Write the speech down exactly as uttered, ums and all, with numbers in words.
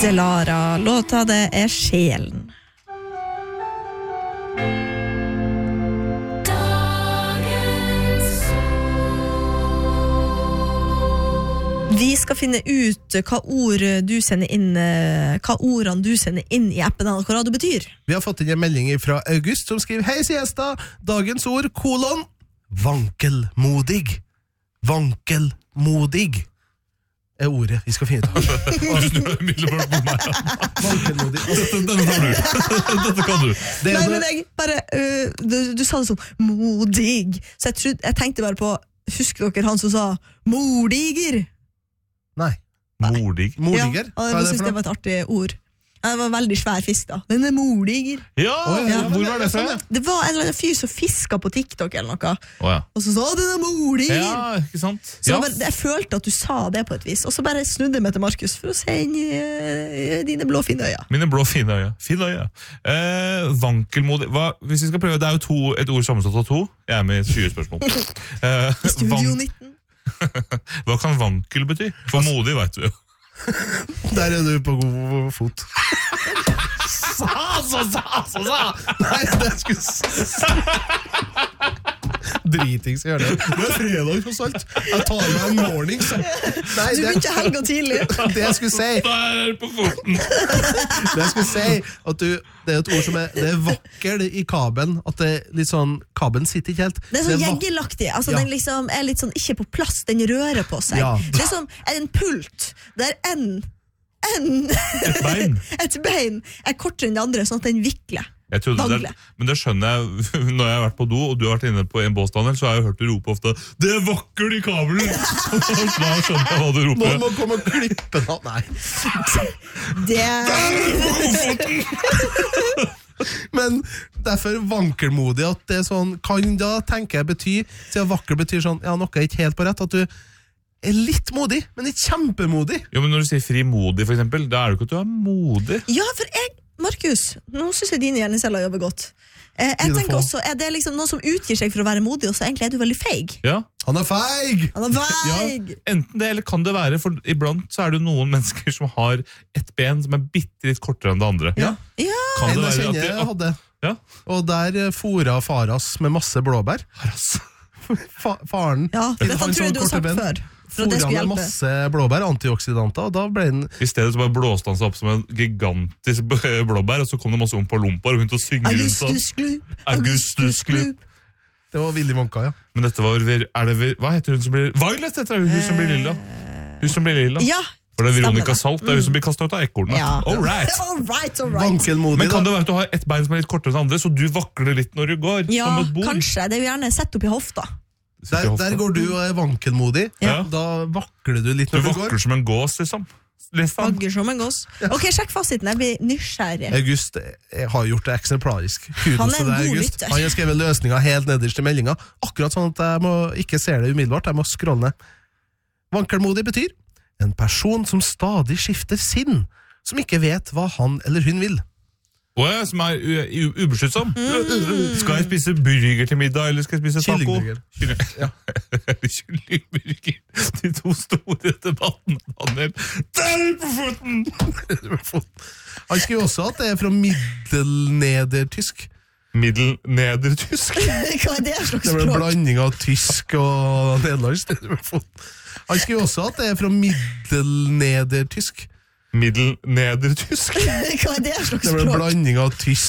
Delara, låta det er sjelen. Vi skal finne ut hva ord du sender inn, hva ordene du sender inn i appen N R K Radio betyr. Vi har fått inn en melding fra August som skriver: Hei siesta, dagens ord, kolon, vankelmodig. Vankelmodig er ordet vi skal finne ut av. Du er middelbart på meg. Vankelmodig. Dette, denne tar du. Dette kan du. Det Nei, er men det, jeg bare, uh, du, du sa det sånn, modig. Så jeg, trodde, jeg tenkte bare på, husker dere han som sa, mordiger? nei, Mordig. mordiger. Ja, Hva jeg er det synes for det noe? var et artig ord. Ja, det var en veldig svær fisk da. Den er mordiger. Ja, Å, ja, hvor men var det det er sånn, fra? ja. Det var en eller annen fyr som fisket på TikTok eller noe, Å ja. og så sa den er mordiger. Ja, ikke sant? Så Ja. bare, jeg følte at du sa det på et vis, og så bare snudde jeg meg til Markus for å se inn i uh, dine blå fine øyne. Mine blå fine øyne. Fine øyne. Eh, vankelmodig. Hva, hvis vi skal prøve, det er jo to, et ord sammensatt av to. Jeg er med i et tjue spørsmål. Eh, Studio van- nitten. Hva kan vankel bety? For modig vet vi jo. Der er du på god fot. Sa, sa, sa, sa, sa! Nei, det skulle s- Dritings gjør det. Det er fredag hos alt. Jeg tar meg en morning, så. Nei, Du det, begynte helga tidlig. det jeg skulle si, Der er det på foten! det jeg skulle si at du, det er et ord som er, det er vakker i kabelen, at det er litt sånn, kabelen sitter ikke helt. Det er sånn vak- jeggelaktig, altså Ja. den liksom er litt sånn ikke på plass, den rører på seg. Ja. Det er som en pult, der en, en Et bein. et bein er kortere enn det andre, sånn at den vikler. Jeg trodde det, Vangle. men det skjønner jeg når jeg har vært på do, og du har vært inne på en bås, Daniel, så har jeg hørt du rope ofte «Det er vakkert i kabelen!» Da skjønner jeg hva du roper. Noen må komme og klippe den av. Nei. Det Men derfor vankelmodig at det er sånn, kan da tenke jeg bety, siden vakker betyr sånn, ja, noe er ikke helt på rett, at du er litt modig, men ikke kjempemodig. Jo, men når du sier frimodig, for eksempel, da er det ikke at du er modig. Ja, for jeg, Markus, nå synes jeg dine hjerneceller jobber godt. Eh, jeg Dine tenker få. også, er det liksom noen som utgir seg for å være modig, og så egentlig er du veldig feig? Ja, Han er feig! Han er feig! enten det, eller kan det være, for iblant så er det noen mennesker som har et ben som er bitte litt kortere enn det andre. Ja. Ja, Kan En det jeg være kjenner at de, hadde. ja, Og der eh, fora faras med masse blåbær. Fa faren. ja Han dette tror som jeg du har korte sagt ben. før, for at det Fora skulle med hjelpe. masse blåbær, antioksidanter, og da ble den I stedet så bare blåste han seg opp som en gigantisk b- blåbær, og så kom det masse ompalomper og begynte å synge rundt sånn. Augustus Gloop, Augustus Gloop. Det var Willy Wonka, ja. Men dette var, ver- er det, ver- hva heter hun som blir, Violet heter hun, hun som blir lilla. Hun som blir lilla. Ja, For det er Veronica stemmer det. Salt, det er hun som blir kastet ut av ekornet. Ja. All right. all right, all right. Vankelmodig, Men kan da. det være at du har et bein som er litt kortere enn det andre, så du vakler litt når du går, Ja, som et bord? kanskje, det er jo gjerne sett opp i hofta. Der, der går du og er vankelmodig. Ja. Da vakler du litt Du når du går. vakler som en gås, liksom. Les den. Bagger som en gås. Ok, sjekk fasiten, jeg blir nysgjerrig. August eh, har gjort det eksemplarisk. Kudos Han er til en deg, god August. lytter. Han har skrevet løsninga helt nederst i meldinga, akkurat sånn at jeg må ikke se det umiddelbart, jeg må scrolle ned. Vankelmodig betyr en person som stadig skifter sinn, som ikke vet hva han eller hun vil. Åh, som er u- u- ubeskyttsom. Skal jeg spise burger til middag, eller skal jeg spise taco? Kyllingburger. Kylling- Ja. Kyllingburger. De to store debattene, Daniel. Der på foten! Han skriver også at det er fra middelnedertysk. Middelnedertysk. Hva er det slags Det ble en språk? blanding av tysk og nederlandsk. Han skriver også at det er fra middelnedertysk. Middelnedertysk. Hva er det slags Det ble en språk? blanding av tysk